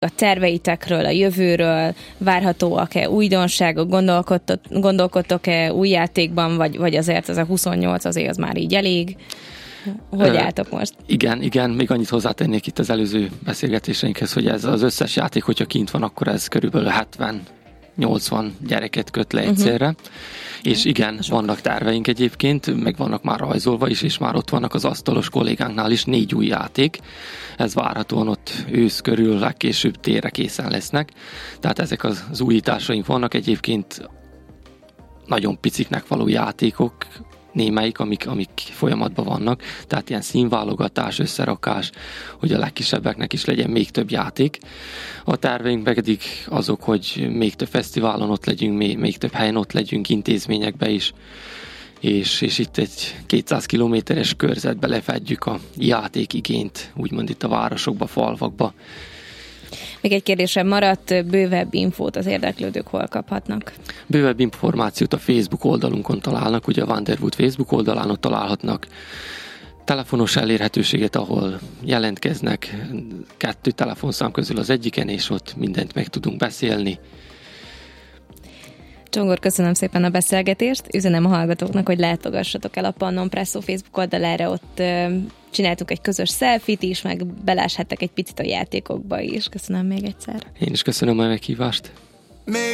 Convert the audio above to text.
a terveitekről, a jövőről, várhatóak-e újdonságok, gondolkodtok-e új játékban, vagy azért ez a 28 azért az már így elég? Hogy álltok most? Igen, még annyit hozzátennék itt az előző beszélgetéseinkhez, hogy ez az összes játék, hogyha kint van, akkor ez körülbelül 70-80 gyereket köt le egyszerre. És igen, vannak terveink egyébként, meg vannak már rajzolva is, és már ott vannak az asztalos kollégánknál is 4 új játék. Ez várhatóan ott ősz körül legkésőbb térre készen lesznek. Tehát ezek az újításaink vannak egyébként, nagyon piciknek való játékok, némelyik, amik folyamatban vannak, tehát ilyen színválogatás, összerakás, hogy a legkisebbeknek is legyen még több játék. A terveink pedig azok, hogy még több fesztiválon ott legyünk, még több helyen ott legyünk, intézményekbe is, és itt egy 200 kilométeres körzetbe lefedjük a játékigényt, úgymond itt a városokba, falvakba. Még egy kérdésem maradt, bővebb infót az érdeklődők hol kaphatnak? Bővebb információt a Facebook oldalunkon találnak, ugye a Wanderwood Facebook oldalán ott találhatnak telefonos elérhetőséget, ahol jelentkeznek 2 telefonszám közül az egyiken, és ott mindent meg tudunk beszélni. Csongor, köszönöm szépen a beszélgetést. Üzenem a hallgatóknak, hogy látogassatok el a Pannon Presso Facebook oldalára, ott csináltunk egy közös selfie-t is, meg beláshattak egy picit a játékokba is. Köszönöm még egyszer. Én is köszönöm a meghívást.